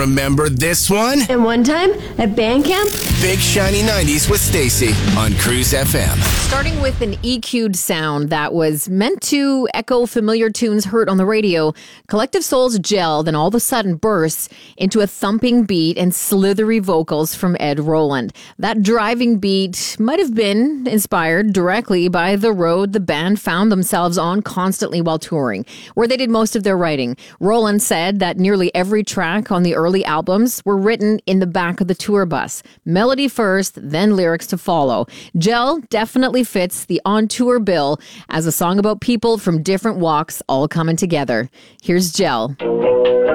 Remember this one? And one time at band camp, Big Shiny 90s with Stacy on Cruise FM. Starting with an EQ'd sound that was meant to echo familiar tunes heard on the radio, Collective Soul's Gel then all of a sudden bursts into a thumping beat and slithery vocals from Ed Roland. That driving beat might have been inspired directly by the road the band found themselves on constantly while touring, where they did most of their writing. Roland said that nearly every track on the early albums were written in the back of the tour bus. Melody first, then lyrics to follow. Gel definitely fits the on-tour bill as a song about people from different walks all coming together. Here's Gel.